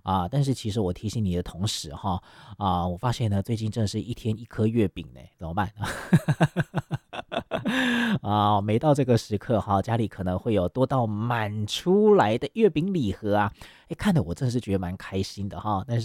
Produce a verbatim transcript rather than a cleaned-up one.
啊，但是其实我提醒你的同时哈，啊，我发现呢，最近真的是一天一颗月饼呢，怎么办？啊，每到这个时刻哈，家里可能会有多到满出来的月饼礼盒啊，哎，看得我真的是觉得蛮开心的哈，但是